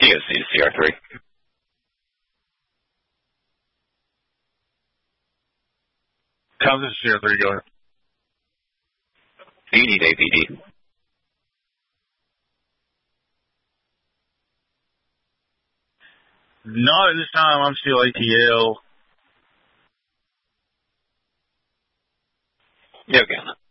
COC to CR3. How's this CR3 going? Do you need APD? Not at this time. I'm still ATL. Yeah, okay.